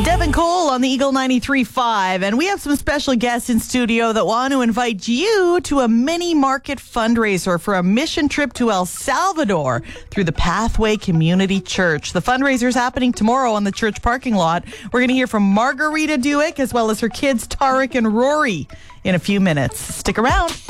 Devin Cole on the Eagle 93.5, and we have some special guests in studio that want to invite you to a mini market fundraiser for a mission trip to El Salvador through the Pathway Community Church. The fundraiser is happening tomorrow on the church parking lot. We're going to hear from Margarita Duick as well as her kids Tarek and Rory in a few minutes. Stick around.